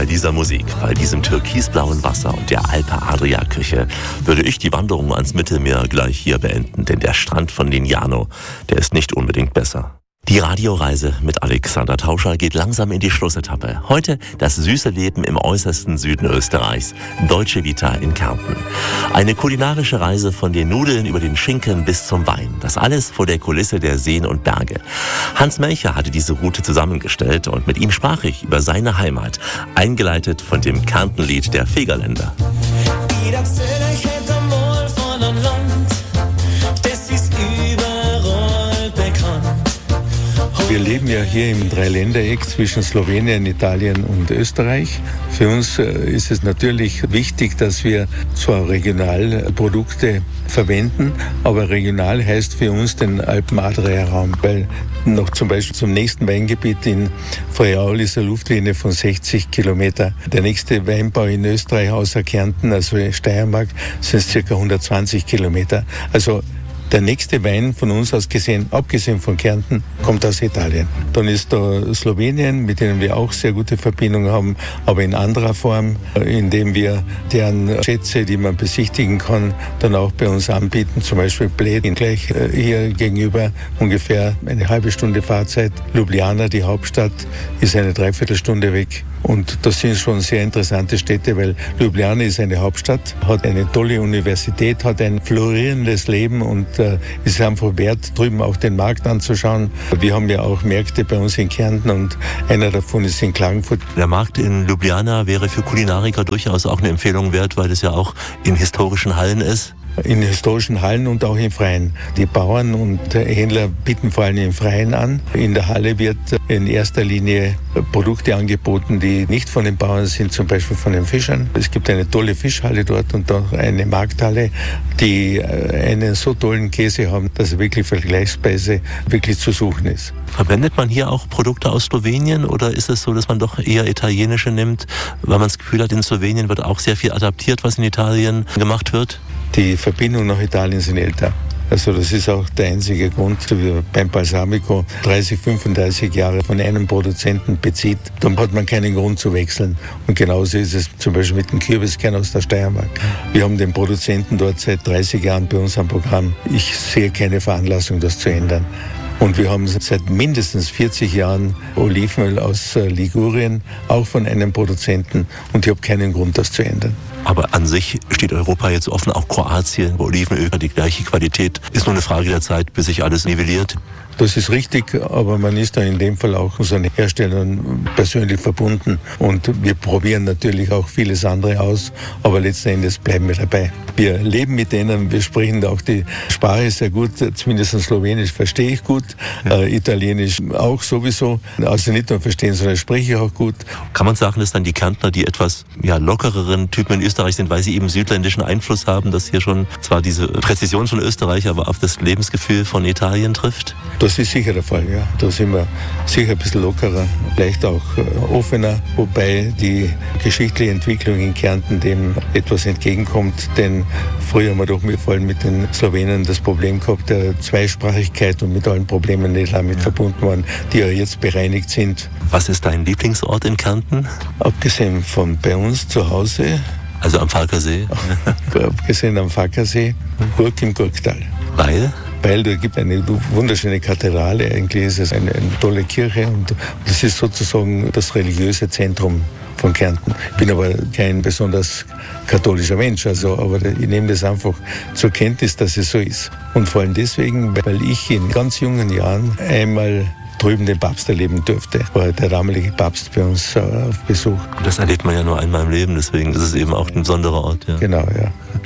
Bei dieser Musik, bei diesem türkisblauen Wasser und der Alpe-Adria-Küche würde ich die Wanderung ans Mittelmeer gleich hier beenden, denn der Strand von Lignano, der ist nicht unbedingt besser. Die Radioreise mit Alexander Tauscher geht langsam in die Schlussetappe. Heute das süße Leben im äußersten Süden Österreichs, Deutsche Vita in Kärnten. Eine kulinarische Reise von den Nudeln über den Schinken bis zum Wein. Das alles vor der Kulisse der Seen und Berge. Hans Melcher hatte diese Route zusammengestellt und mit ihm sprach ich über seine Heimat, eingeleitet von dem Kärntenlied der Fegerländer. Wir leben ja hier im Dreiländereck zwischen Slowenien, Italien und Österreich. Für uns ist es natürlich wichtig, dass wir zwar Regionalprodukte verwenden, aber regional heißt für uns den Alpen-Adria-Raum, weil noch zum Beispiel zum nächsten Weingebiet in Friaul ist eine Luftlinie von 60 Kilometer. Der nächste Weinbau in Österreich außer Kärnten, also Steiermark, sind ca. 120 Kilometer. Also der nächste Wein von uns aus gesehen, abgesehen von Kärnten, kommt aus Italien. Dann ist da Slowenien, mit denen wir auch sehr gute Verbindungen haben, aber in anderer Form, indem wir deren Schätze, die man besichtigen kann, dann auch bei uns anbieten. Zum Beispiel Bled, gleich hier gegenüber ungefähr eine halbe Stunde Fahrzeit. Ljubljana, die Hauptstadt, ist eine Dreiviertelstunde weg. Und das sind schon sehr interessante Städte, weil Ljubljana ist eine Hauptstadt, hat eine tolle Universität, hat ein florierendes Leben und ist einfach wert, drüben auch den Markt anzuschauen. Wir haben ja auch Märkte bei uns in Kärnten und einer davon ist in Klagenfurt. Der Markt in Ljubljana wäre für Kulinariker durchaus auch eine Empfehlung wert, weil es ja auch in historischen Hallen ist. In historischen Hallen und auch im Freien. Die Bauern und Händler bieten vor allem im Freien an. In der Halle wird in erster Linie Produkte angeboten, die nicht von den Bauern sind, zum Beispiel von den Fischern. Es gibt eine tolle Fischhalle dort und auch eine Markthalle, die einen so tollen Käse haben, dass er wirklich vergleichsweise wirklich zu suchen ist. Verwendet man hier auch Produkte aus Slowenien oder ist es so, dass man doch eher italienische nimmt, weil man das Gefühl hat, in Slowenien wird auch sehr viel adaptiert, was in Italien gemacht wird? Die Verbindungen nach Italien sind älter. Also das ist auch der einzige Grund, wie beim Balsamico 30, 35 Jahre von einem Produzenten bezieht, dann hat man keinen Grund zu wechseln. Und genauso ist es zum Beispiel mit dem Kürbiskern aus der Steiermark. Wir haben den Produzenten dort seit 30 Jahren bei uns am Programm. Ich sehe keine Veranlassung, das zu ändern. Und wir haben seit mindestens 40 Jahren Olivenöl aus Ligurien, auch von einem Produzenten. Und ich habe keinen Grund, das zu ändern. Aber an sich steht Europa jetzt offen, auch Kroatien, wo Olivenöl die gleiche Qualität ist, nur eine Frage der Zeit, bis sich alles nivelliert. Das ist richtig, aber man ist da in dem Fall auch unseren Herstellern persönlich verbunden und wir probieren natürlich auch vieles andere aus, aber letzten Endes bleiben wir dabei. Wir leben mit denen, wir sprechen auch die Sprache sehr gut, zumindest Slowenisch verstehe ich gut, Italienisch auch sowieso, also nicht nur verstehen, sondern spreche ich auch gut. Kann man sagen, dass dann die Kärntner die etwas lockereren Typen in Österreich sind, weil sie eben südländischen Einfluss haben, dass hier schon zwar diese Präzision von Österreich, aber auf das Lebensgefühl von Italien trifft? Das ist sicher der Fall, ja. Da sind wir sicher ein bisschen lockerer, vielleicht auch offener, wobei die geschichtliche Entwicklung in Kärnten dem etwas entgegenkommt, denn früher haben wir doch vor allem mit den Slowenen das Problem gehabt der Zweisprachigkeit und mit allen Problemen, die damit verbunden waren, die ja jetzt bereinigt sind. Was ist dein Lieblingsort in Kärnten? Abgesehen von bei uns zu Hause. Also am Falkersee? Abgesehen am Falkersee, Gurk im Gurktal. Weil da gibt eine wunderschöne Kathedrale, eigentlich ist es eine tolle Kirche und das ist sozusagen das religiöse Zentrum von Kärnten. Ich bin aber kein besonders katholischer Mensch, aber ich nehme das einfach zur Kenntnis, dass es so ist. Und vor allem deswegen, weil ich in ganz jungen Jahren einmal drüben den Papst erleben durfte. War der damalige Papst bei uns auf Besuch. Das erlebt man ja nur einmal im Leben, deswegen ist es eben auch ein besonderer Ort. Ja. Genau, ja.